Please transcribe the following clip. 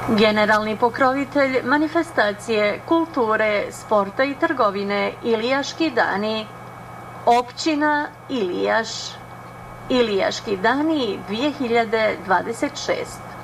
Generalni pokrovitelj manifestacije kulture, sporta i trgovine Ilijaški dani, općina Ilijaš, Ilijaški dani 2026.